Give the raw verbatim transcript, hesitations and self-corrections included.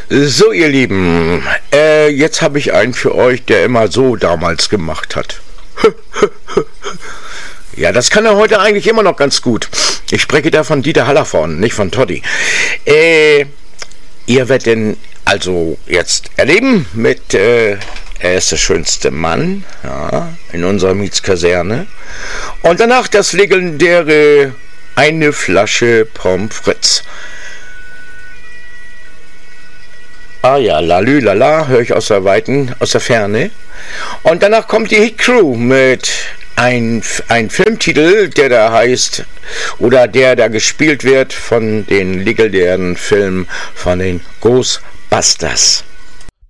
So, ihr Lieben, äh, jetzt habe ich einen für euch, der immer so damals gemacht hat. Ja, das kann er heute eigentlich immer noch ganz gut. Ich spreche da von Dieter Hallervorden, nicht von Toddy. Äh, ihr werdet ihn also jetzt erleben mit, äh, er ist der schönste Mann, ja, in unserer Mietskaserne. Und danach das legendäre Eine Flasche Pommes frites. Ah ja, lalü, lala, höre ich aus der Weiten, aus der Ferne. Und danach kommt die Hit Crew mit ein, ein Filmtitel, der da heißt, oder der da gespielt wird von den legendären Filmen von den Ghostbusters.